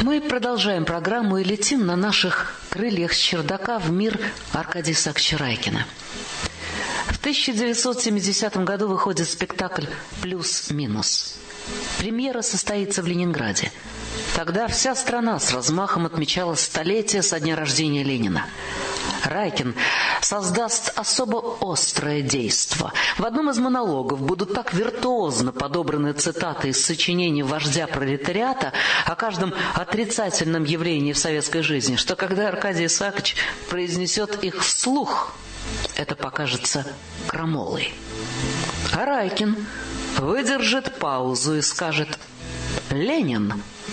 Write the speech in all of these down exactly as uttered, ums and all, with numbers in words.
Мы продолжаем программу и летим на наших крыльях с чердака в мир Аркадия Исааковича Райкина. В тысяча девятьсот семидесятом году выходит спектакль «Плюс-минус». Премьера состоится в Ленинграде. Тогда вся страна с размахом отмечала столетие со дня рождения Ленина. Райкин создаст особо острое действо. В одном из монологов будут так виртуозно подобраны цитаты из сочинений вождя пролетариата о каждом отрицательном явлении в советской жизни, что когда Аркадий Исаакович произнесет их вслух, это покажется крамолой. А Райкин выдержит паузу и скажет «Ленин».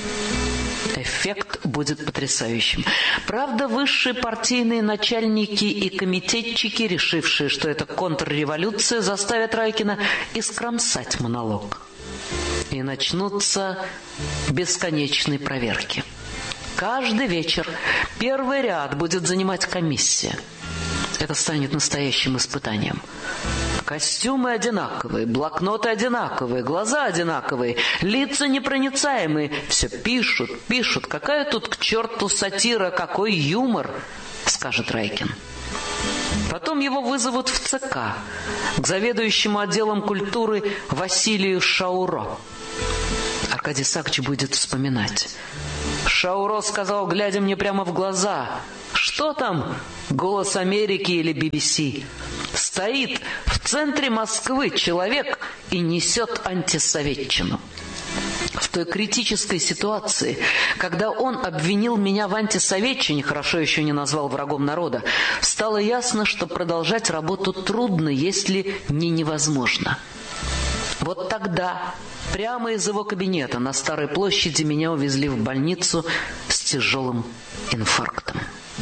Эффект будет потрясающим. Правда, высшие партийные начальники и комитетчики, решившие, что это контрреволюция, заставят Райкина искромсать монолог. И начнутся бесконечные проверки. Каждый вечер первый ряд будет занимать комиссия. Это станет настоящим испытанием. Костюмы одинаковые, блокноты одинаковые, глаза одинаковые, лица непроницаемые. Все пишут, пишут. Какая тут к черту сатира, какой юмор, скажет Райкин. Потом его вызовут в ЦК, к заведующему отделом культуры Василию Шауро. Аркадий Исаакович будет вспоминать. Шауро сказал, глядя мне прямо в глаза: «Что там, «Голос Америки» или би би си? Стоит в центре Москвы человек и несет антисоветчину». В той критической ситуации, когда он обвинил меня в антисоветчине, хорошо еще не назвал врагом народа, стало ясно, что продолжать работу трудно, если не невозможно. Вот тогда, прямо из его кабинета на Старой площади, меня увезли в больницу с тяжелым инфарктом.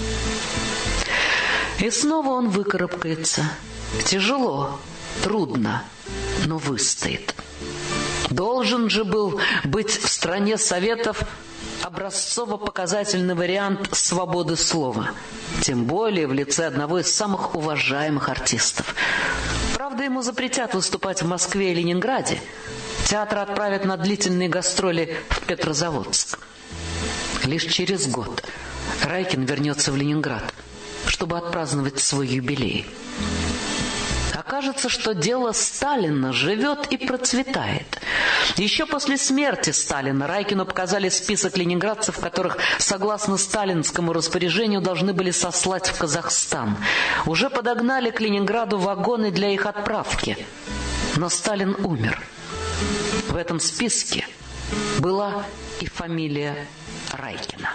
И снова он выкарабкается. Тяжело, трудно, но выстоит. Должен же был быть в стране Советов образцово-показательный вариант свободы слова. Тем более в лице одного из самых уважаемых артистов. Правда, ему запретят выступать в Москве и Ленинграде. Театр отправят на длительные гастроли в Петрозаводск. Лишь через год Райкин вернется в Ленинград, чтобы отпраздновать свой юбилей. Окажется, что дело Сталина живет и процветает. Еще после смерти Сталина Райкину показали список ленинградцев, которых, согласно сталинскому распоряжению, должны были сослать в Казахстан. Уже подогнали к Ленинграду вагоны для их отправки. Но Сталин умер. В этом списке была и фамилия Райкина.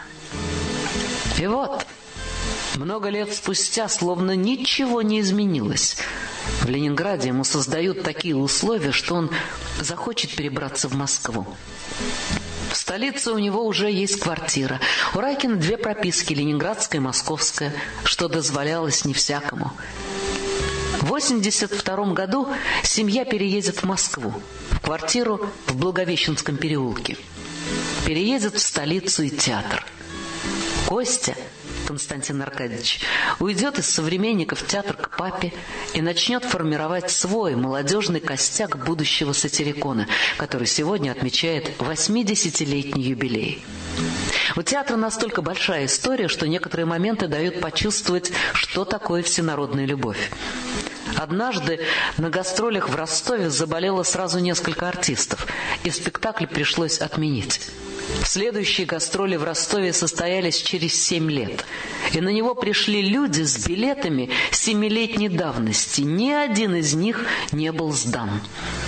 И вот, много лет спустя, словно ничего не изменилось, в Ленинграде ему создают такие условия, что он захочет перебраться в Москву. В столице у него уже есть квартира. У Райкина две прописки, ленинградская и московская, что дозволялось не всякому. В восемьдесят втором году семья переедет в Москву, в квартиру в Благовещенском переулке. Переедет в столицу и театр. Костя, Константин Аркадьевич, уйдет из современников в театр к папе и начнет формировать свой молодежный костяк будущего сатирикона, который сегодня отмечает восьмидесятилетний юбилей. У театра настолько большая история, что некоторые моменты дают почувствовать, что такое всенародная любовь. Однажды на гастролях в Ростове заболело сразу несколько артистов, и спектакль пришлось отменить. Следующие гастроли в Ростове состоялись через семь лет, и на него пришли люди с билетами семилетней давности. Ни один из них не был сдан.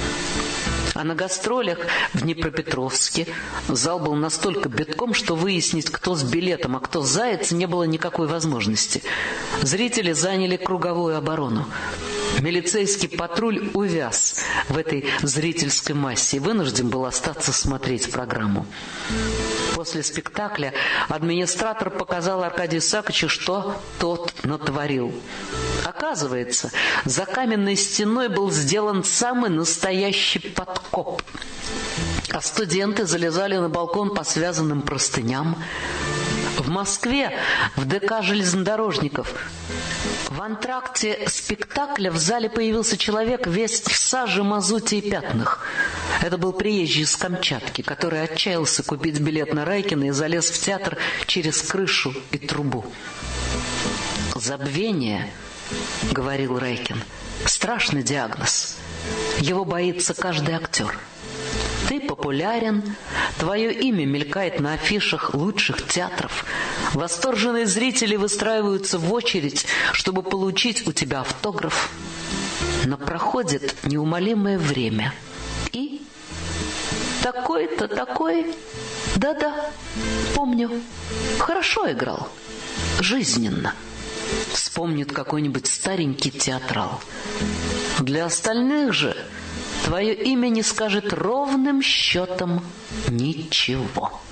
А на гастролях в Днепропетровске зал был настолько битком, что выяснить, кто с билетом, а кто заяц, не было никакой возможности. Зрители заняли круговую оборону. Милицейский патруль увяз в этой зрительской массе и вынужден был остаться смотреть программу. После спектакля администратор показал Аркадию Исааковичу, что тот натворил. Оказывается, за каменной стеной был сделан самый настоящий подкоп. А студенты залезали на балкон по связанным простыням. В Москве, в ДК железнодорожников, в антракте спектакля в зале появился человек весь в саже, мазуте и пятнах. Это был приезжий из Камчатки, который отчаялся купить билет на Райкина и залез в театр через крышу и трубу. «Забвение», — говорил Райкин, — «страшный диагноз. Его боится каждый актер. Ты популярен, твое имя мелькает на афишах лучших театров. Восторженные зрители выстраиваются в очередь, чтобы получить у тебя автограф. Но проходит неумолимое время. И такой-то такой, да-да, помню, хорошо играл, жизненно. Вспомнит какой-нибудь старенький театрал. Для остальных же твое имя не скажет ровным счетом ничего».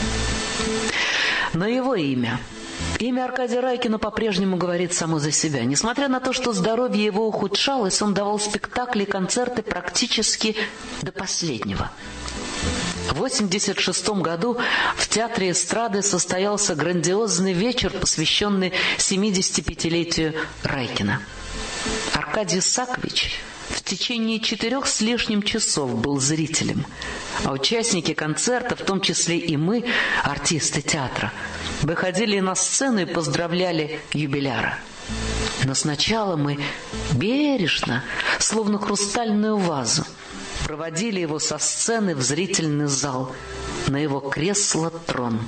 Но его имя, имя Аркадия Райкина, по-прежнему говорит само за себя. Несмотря на то, что здоровье его ухудшалось, он давал спектакли и концерты практически до последнего. В восемьдесят шестом году в Театре эстрады состоялся грандиозный вечер, посвященный семидесятипятилетию Райкина. Аркадий Исаакович в течение четырех с лишним часов был зрителем, а участники концерта, в том числе и мы, артисты театра, выходили на сцену и поздравляли юбиляра. Но сначала мы бережно, словно хрустальную вазу, проводили его со сцены в зрительный зал, на его кресло-трон.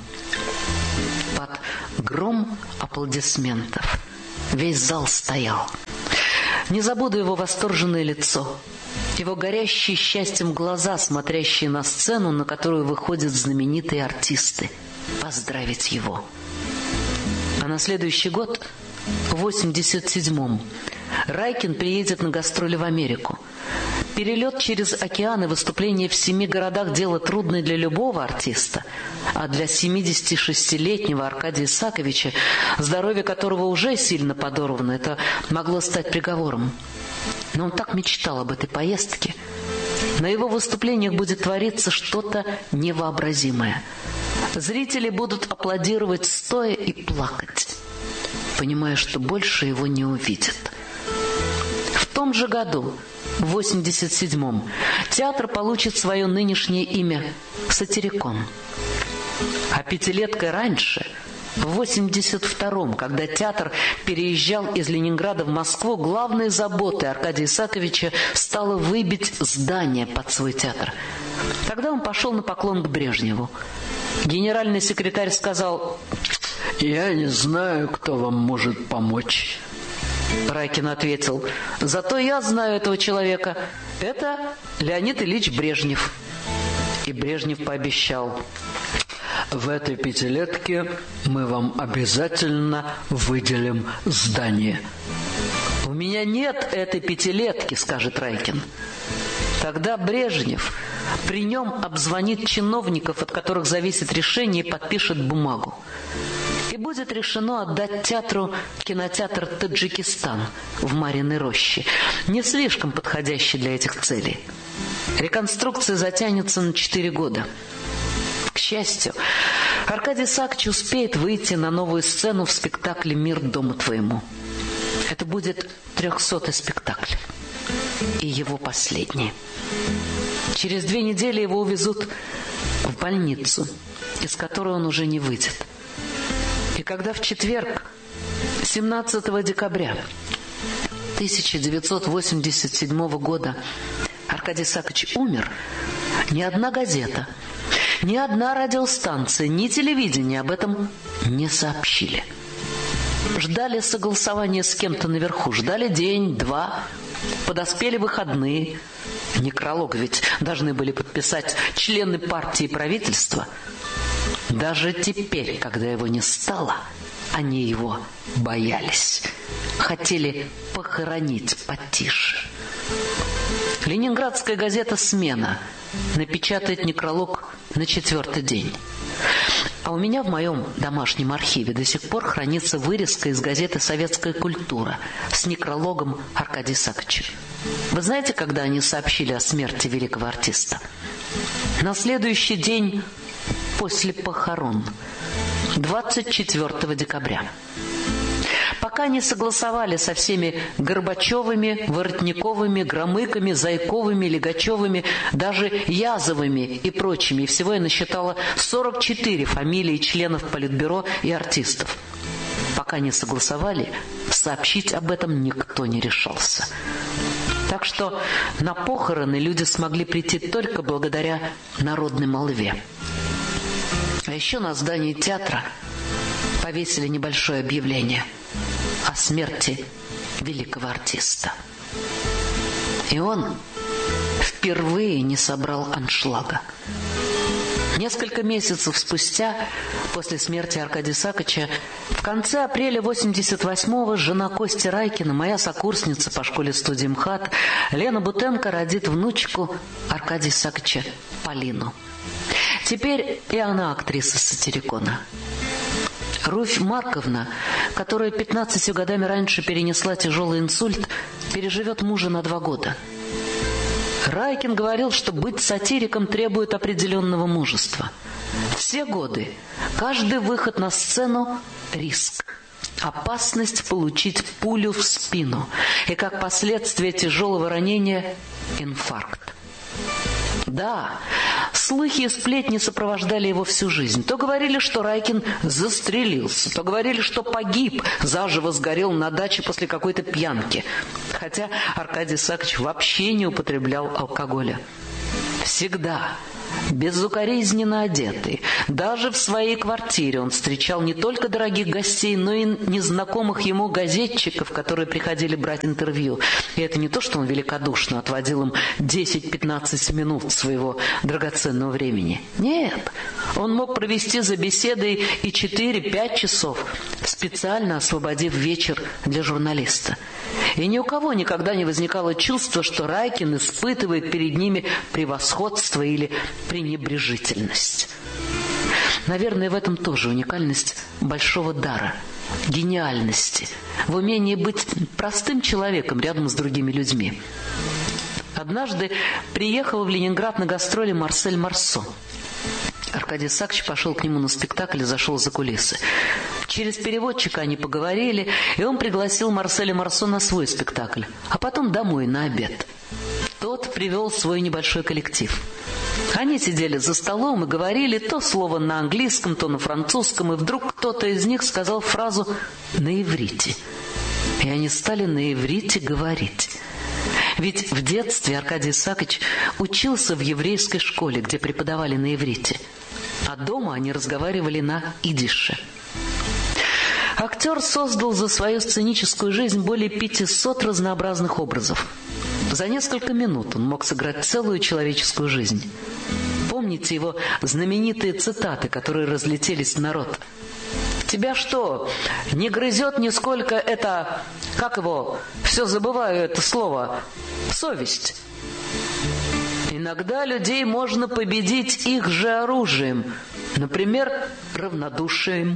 Под гром аплодисментов весь зал стоял. Не забуду его восторженное лицо, его горящие счастьем глаза, смотрящие на сцену, на которую выходят знаменитые артисты, поздравить его. А на следующий год, в восемьдесят седьмом, Райкин приедет на гастроли в Америку. Перелет через океан и выступление в семи городах – дело трудное для любого артиста, а для семидесятишестилетнего Аркадия Исааковича, здоровье которого уже сильно подорвано, это могло стать приговором. Но он так мечтал об этой поездке. На его выступлениях будет твориться что-то невообразимое. Зрители будут аплодировать стоя и плакать, понимая, что больше его не увидят. В том же году, в восемьдесят седьмом, театр получит свое нынешнее имя «Сатирикон». А пятилеткой раньше, в восемьдесят втором, когда театр переезжал из Ленинграда в Москву, главной заботой Аркадия Исааковича стало выбить здание под свой театр. Тогда он пошел на поклон к Брежневу. Генеральный секретарь сказал: «Я не знаю, кто вам может помочь». Райкин ответил: «Зато я знаю этого человека. Это Леонид Ильич Брежнев». И Брежнев пообещал: «В этой пятилетке мы вам обязательно выделим здание». «У меня нет этой пятилетки», — скажет Райкин. Тогда Брежнев при нем обзвонит чиновников, от которых зависит решение, и подпишет бумагу. И будет решено отдать театру кинотеатр «Таджикистан» в Марьиной роще, не слишком подходящий для этих целей. Реконструкция затянется на четыре года. К счастью, Аркадий Исаакович успеет выйти на новую сцену в спектакле «Мир дому твоему». Это будет трехсотый спектакль. И его последний. Через две недели его увезут в больницу, из которой он уже не выйдет. И когда в четверг, семнадцатого декабря тысяча девятьсот восемьдесят седьмого года, Аркадий Исаакович умер, ни одна газета, ни одна радиостанция, ни телевидение об этом не сообщили. Ждали согласования с кем-то наверху, ждали день-два, подоспели выходные. Некролог ведь должны были подписать члены партии и правительства. Даже теперь, когда его не стало, они его боялись. Хотели похоронить потише. Ленинградская газета «Смена» напечатает некролог на четвертый день. А у меня в моем домашнем архиве до сих пор хранится вырезка из газеты «Советская культура» с некрологом Аркадия Исааковича. Вы знаете, когда они сообщили о смерти великого артиста? На следующий день после похорон. двадцать четвёртого декабря. Пока не согласовали со всеми Горбачевыми, Воротниковыми, Громыками, Зайковыми, Легачевыми, даже Язовыми и прочими. Всего я насчитала сорок четыре фамилии членов Политбюро и артистов. Пока не согласовали, сообщить об этом никто не решался. Так что на похороны люди смогли прийти только благодаря народной молве. А еще на здании театра повесили небольшое объявление о смерти великого артиста. И он впервые не собрал аншлага. Несколько месяцев спустя, после смерти Аркадия Сакача, в конце апреля восемьдесят восьмого жена Кости Райкина, моя сокурсница по школе-студии МХАТ, Лена Бутенко, родит внучку Аркадия Сакача Полину. Теперь и она актриса «Сатирикона». Руфь Марковна, которая пятнадцатью годами раньше перенесла тяжелый инсульт, переживет мужа на два года. Райкин говорил, что быть сатириком требует определенного мужества. Все годы, каждый выход на сцену – риск. Опасность получить пулю в спину. И как последствие тяжелого ранения – инфаркт. Да, слухи и сплетни сопровождали его всю жизнь. То говорили, что Райкин застрелился, то говорили, что погиб, заживо сгорел на даче после какой-то пьянки. Хотя Аркадий Сакач вообще не употреблял алкоголя. Всегда безукоризненно одетый, даже в своей квартире он встречал не только дорогих гостей, но и незнакомых ему газетчиков, которые приходили брать интервью. И это не то, что он великодушно отводил им десять-пятнадцать минут своего драгоценного времени. Нет, он мог провести за беседой и четыре-пять часов, специально освободив вечер для журналиста. И ни у кого никогда не возникало чувства, что Райкин испытывает перед ними превосходство или пренебрежительность. Наверное, в этом тоже уникальность большого дара, гениальности, в умении быть простым человеком рядом с другими людьми. Однажды приехал в Ленинград на гастроли Марсель Марсо. Аркадий Сакач пошел к нему на спектакль и зашел за кулисы. Через переводчика они поговорили, и он пригласил Марселя Марсо на свой спектакль, а потом домой на обед. Тот привел свой небольшой коллектив. Они сидели за столом и говорили то слово на английском, то на французском, и вдруг кто-то из них сказал фразу на иврите. И они стали на иврите говорить. Ведь в детстве Аркадий Сакач учился в еврейской школе, где преподавали на иврите. А дома они разговаривали на идише. Актер создал за свою сценическую жизнь более пятисот разнообразных образов. За несколько минут он мог сыграть целую человеческую жизнь. Помните его знаменитые цитаты, которые разлетелись в народ? «Тебя что, не грызет нисколько это... Как его? Все забываю это слово. Совесть. Иногда людей можно победить их же оружием. Например, равнодушием.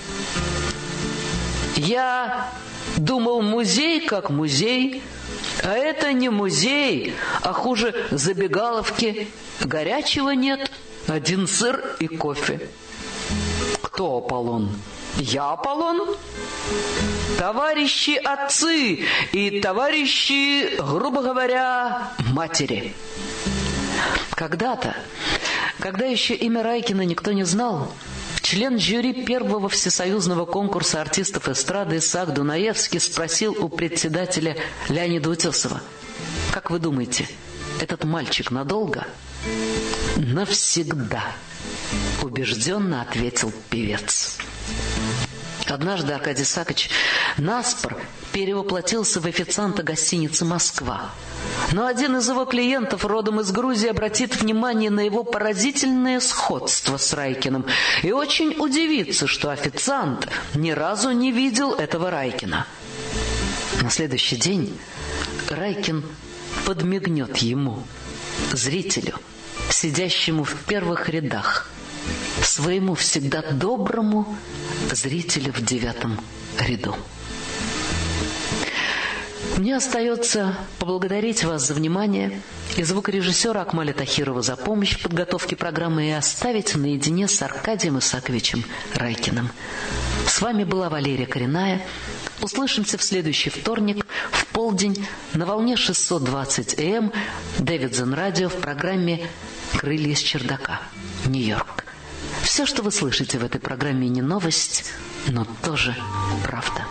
Я думал, музей как музей, а это не музей, а хуже забегаловки. Горячего нет, один сыр и кофе». Кто Аполлон? Я Аполлон? Товарищи отцы и товарищи, грубо говоря, матери. Когда-то, когда еще имя Райкина никто не знал, член жюри первого всесоюзного конкурса артистов эстрады Исаак Дунаевский спросил у председателя Леонида Утесова: «Как вы думаете, этот мальчик надолго?» «Навсегда», — убежденно ответил певец. Однажды Аркадий Сакач наспор перевоплотился в официанта гостиницы «Москва». Но один из его клиентов, родом из Грузии, обратит внимание на его поразительное сходство с Райкиным и очень удивится, что официант ни разу не видел этого Райкина. На следующий день Райкин подмигнет ему, зрителю, сидящему в первых рядах, своему всегда доброму зрителю в девятом ряду. Мне остается поблагодарить вас за внимание и звукорежиссера Акмаля Тахирова за помощь в подготовке программы и оставить наедине с Аркадием Исаковичем Райкиным. С вами была Валерия Коренная. Услышимся в следующий вторник в полдень на волне шестьсот двадцать эй эм Дэвидсон Радио в программе «Крылья с чердака. Нью-Йорк». Все, что вы слышите в этой программе, не новость, но тоже правда.